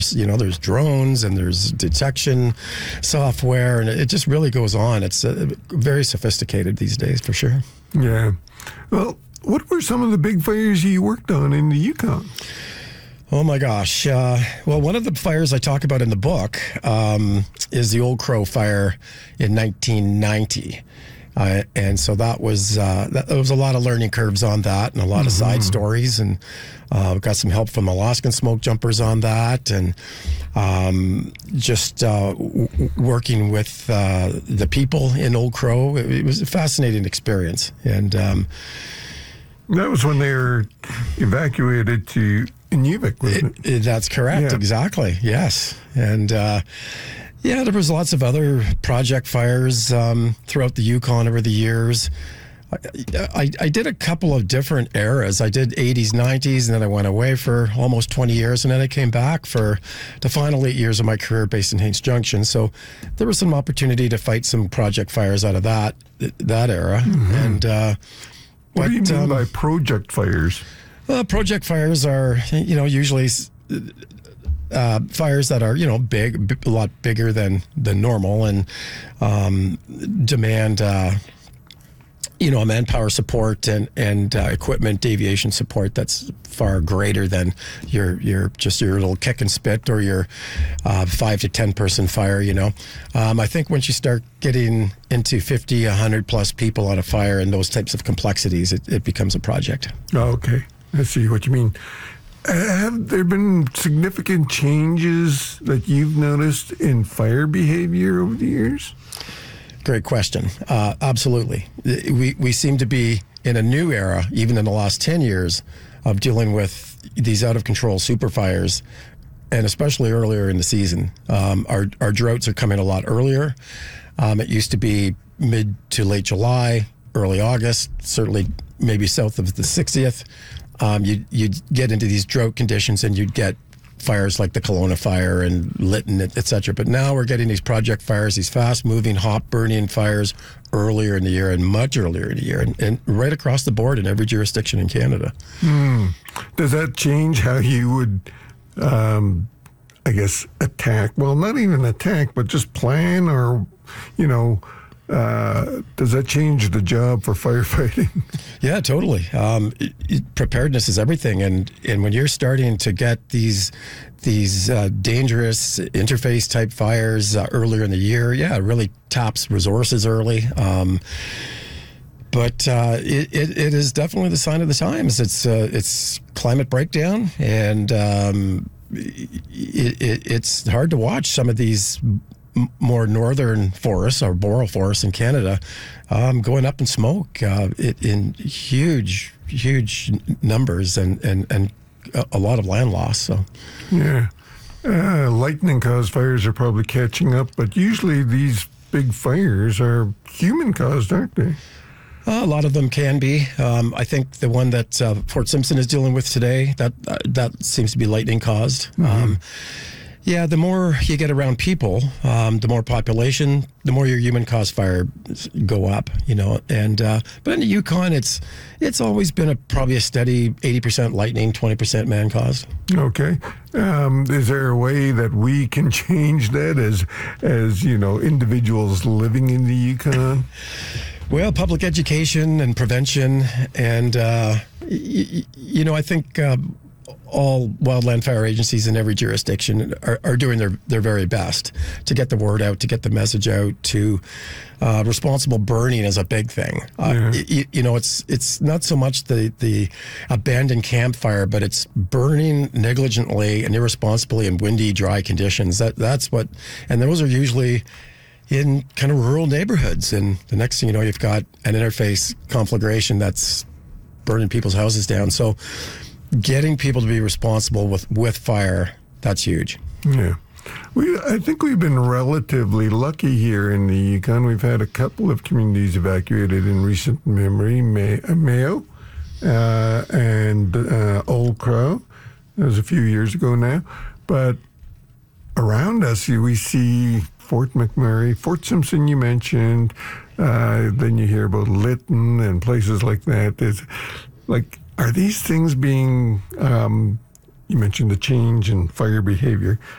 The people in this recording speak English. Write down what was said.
There's drones and there's detection software, and it just really goes on. It's very sophisticated these days, for sure. Yeah. Well, what were some of the big fires you worked on in the Yukon? Oh my gosh. Well, one of the fires I talk about in the book is the Old Crow fire in 1990. And so that was there was a lot of learning curves on that, and a lot of side stories, and got some help from Alaskan smoke jumpers on that, and just working with the people in Old Crow. It was a fascinating experience, and that was when they were evacuated to Inuvik, wasn't it? That's correct. Yeah. Exactly. Yes, and. Yeah, there was lots of other project fires throughout the Yukon over the years. I did a couple of different eras. I did 80s, 90s, and then I went away for almost 20 years, and then I came back for the final 8 years of my career based in Haines Junction. So there was some opportunity to fight some project fires out of that era. And what do you mean by project fires? Project fires are, usually fires that are, big, a lot bigger than normal, and demand, manpower support and equipment aviation support that's far greater than your little kick and spit or your 5 to 10 person fire. I think once you start getting into 50, 100 plus people on a fire and those types of complexities, it becomes a project. Oh, okay, I see what you mean. Have there been significant changes that you've noticed in fire behavior over the years? Great question. Absolutely. We seem to be in a new era, even in the last 10 years, of dealing with these out-of-control super fires, and especially earlier in the season. Our droughts are coming a lot earlier. It used to be mid to late July, early August, certainly maybe south of the 60th. You'd get into these drought conditions, and you'd get fires like the Kelowna fire and Lytton, et cetera. But now we're getting these project fires, these fast-moving, hot-burning fires earlier in the year, and much earlier in the year, and right across the board in every jurisdiction in Canada. Does that change how you would, attack? Well, not even attack, but just plan, or, does that change the job for firefighting? Yeah, totally. Preparedness is everything, and when you're starting to get these dangerous interface type fires earlier in the year, it really taps resources early. But it is definitely the sign of the times. It's climate breakdown, and it's hard to watch some of these more northern forests or boreal forests in Canada going up in smoke in huge numbers, and a lot of land loss. So yeah, lightning caused fires are probably catching up, but usually these big fires are human caused, aren't they? A lot of them can be. I think the one that Fort Simpson is dealing with today, that seems to be lightning caused. Yeah, the more you get around people, the more population, the more your human-caused fire go up, And but in the Yukon, it's always been probably a steady 80% lightning, 20% man-caused. Okay, is there a way that we can change that as individuals living in the Yukon? Well, public education and prevention, and I think. All wildland fire agencies in every jurisdiction are doing their very best to get the word out, to get the message out, to responsible burning is a big thing. It's not so much the abandoned campfire, but it's burning negligently and irresponsibly in windy, dry conditions. That's what, and those are usually in kind of rural neighborhoods. And the next thing you know, you've got an interface conflagration that's burning people's houses down. So getting people to be responsible with fire, that's huge. Yeah. I think we've been relatively lucky here in the Yukon. We've had a couple of communities evacuated in recent memory, Mayo and Old Crow. That was a few years ago now. But around us, we see Fort McMurray, Fort Simpson you mentioned, then you hear about Lytton and places like that. Are these things being, you mentioned the change in fire behavior,